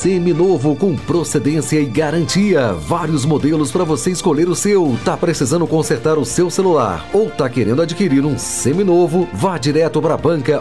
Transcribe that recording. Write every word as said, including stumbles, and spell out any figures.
seminovo com procedência e garantia. Vários modelos para você escolher o seu. Tá precisando consertar o seu celular ou tá querendo adquirir um seminovo? Vá direto para a banca